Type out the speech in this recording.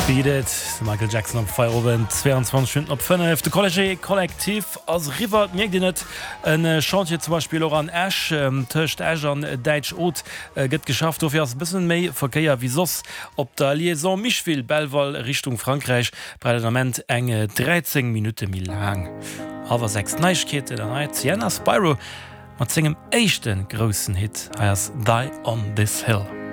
Beat It, Michael Jackson am Feierabend, 22 Stunden op 5. De College Kollektiv als River merkt ihr net ein Chantier zum Beispiel auch an Ash, töcht Ash an Deitsch Ot gëtt geschafft, of ein bisschen méi Verkeier wie sos op der Liaison Michville Belval Richtung Frankreich Parlament enge 13 Minuten mil lang. Aber 6 Neichkete der Night Sienna Spyro mat zinggem echten großen Hit als Die on this Hill.